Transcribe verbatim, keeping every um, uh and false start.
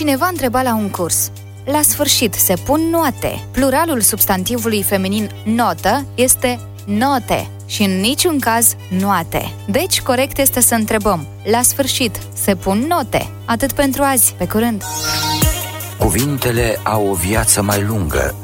Cineva întreba la un curs: la sfârșit se pun note. Pluralul substantivului feminin notă este note și în niciun caz noate. Deci, corect este să întrebăm: la sfârșit se pun note. Atât pentru azi. Pe curând! Cuvintele au o viață mai lungă